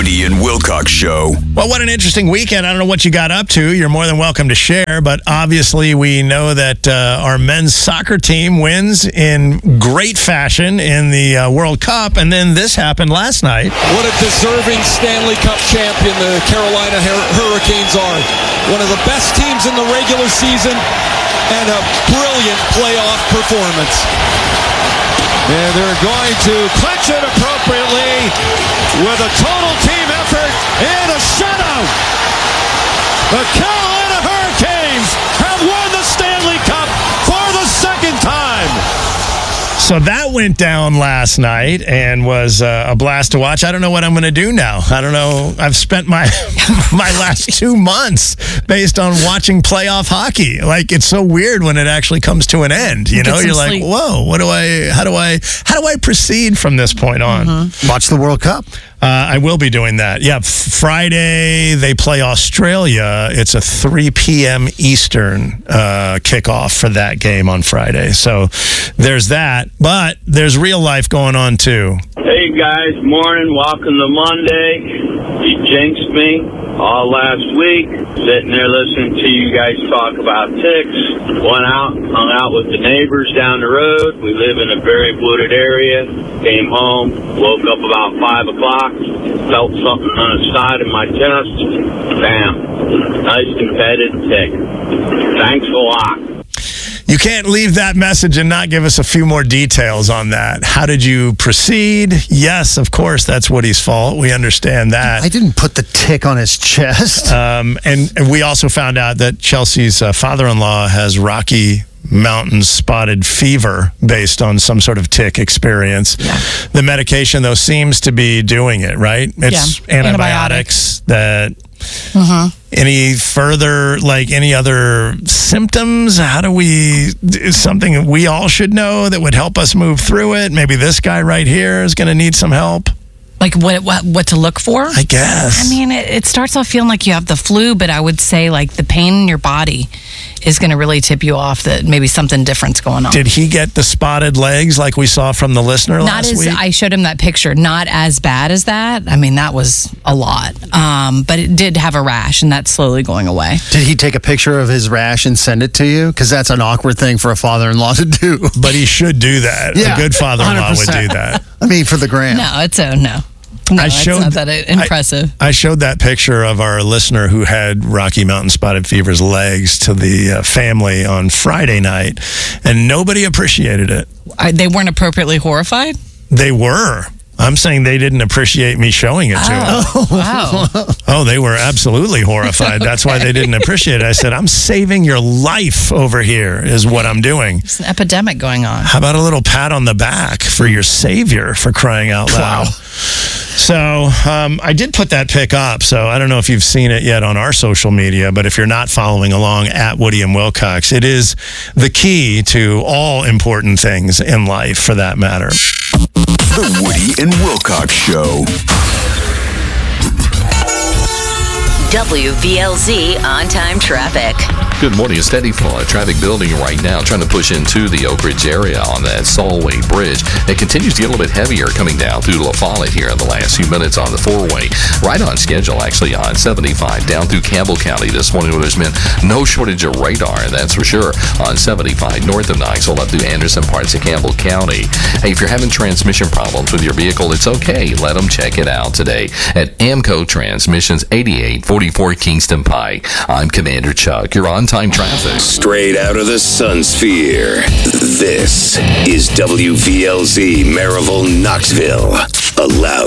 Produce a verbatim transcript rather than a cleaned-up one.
Woody and Wilcox Show. Well, what an interesting weekend. I don't know what you got up to. You're more than welcome to share, but obviously we know that uh, our men's soccer team wins in great fashion in the uh, World Cup, and then this happened last night. What a deserving Stanley Cup champion the Carolina Hur- Hurricanes are. One of the best teams in the regular season and a brilliant playoff performance. And they're going to clinch it appropriately with a total team effort and a shutout. The Carolina Hurricanes have won the Stanley Cup for the second time. So that went down last night and was uh, a blast to watch. I don't know what I'm going to do now. I don't know. I've spent my my last two months based on watching playoff hockey. Like, it's so weird when it actually comes to an end. You know, you're like, sleep. whoa, what do I? How do I? How do I proceed from this point on? Mm-hmm. Watch the World Cup. Uh, I will be doing that. Yeah, Friday they play Australia. It's a three p.m. Eastern uh, kickoff for that game on Friday. So there's that. But there's real life going on too. Hey guys, morning. Welcome to Monday. You jinxed me all last week. Sitting there listening to you guys talk about ticks. Went out, hung out with the neighbors down the road. We live in a very wooded area. Came home, woke up about five o'clock. Felt something on the side of my chest. Bam. Nice embedded tick. Thanks a lot. You can't leave that message and not give us a few more details on that. How did you proceed? Yes, of course, that's Woody's fault. We understand that. I didn't put the tick on his chest. Um, and, and we also found out that Chelsea's uh, father-in-law has Rocky Mountain spotted fever based on some sort of tick experience. Yeah. The medication, though, seems to be doing it, right? It's Yeah. antibiotics, Antibiotics. that... Mm-hmm. Any further, like any other symptoms? How do we, is something we all should know that would help us move through it? Maybe this guy right here is going to need some help. Like what, what what to look for? I guess. I mean, it, it starts off feeling like you have the flu, but I would say like the pain in your body is going to really tip you off that maybe something different's going on. Did he get the spotted legs like we saw from the listener Not last as week? I showed him that picture. Not as bad as that. I mean, that was a lot. Um, but it did have a rash, and that's slowly going away. Did he take a picture of his rash and send it to you? Because that's an awkward thing for a father-in-law to do. But he should do that. Yeah, a good father-in-law one hundred percent would do that. I mean, for the gram. No, it's a no. No, I it's showed- not that impressive. I showed that picture of our listener who had Rocky Mountain Spotted Fever's legs to the uh, family on Friday night, and nobody appreciated it. I, they weren't appropriately horrified? They were. I'm saying they didn't appreciate me showing it to them. Oh, wow. Oh, they were absolutely horrified. That's why they didn't appreciate it. I said, I'm saving your life over here is what I'm doing. It's an epidemic going on. How about a little pat on the back for your savior, for crying out loud? Wow. So um, I did put that pic up, so I don't know if you've seen it yet on our social media, but if you're not following along at Woody and Wilcox, it is the key to all important things in life, for that matter. The Woody and Wilcox Show. W V L Z on-time traffic. Good morning. A steady flow of traffic building right now, trying to push into the Oak Ridge area on that Solway Bridge. It continues to get a little bit heavier coming down through La Follette here in the last few minutes on the four-way. Right on schedule, actually, on seventy-five down through Campbell County this morning, where there's been no shortage of radar, that's for sure. On seventy-five north of Knoxville up through Anderson, parts of Campbell County. Hey, if you're having transmission problems with your vehicle, it's okay. Let them check it out today at Amco Transmissions, eighty-eight forty-four Kingston Pike. I'm Commander Chuck. You're on time traffic. Straight out of the Sun Sphere. This is W V L Z Maryville, Knoxville. A loud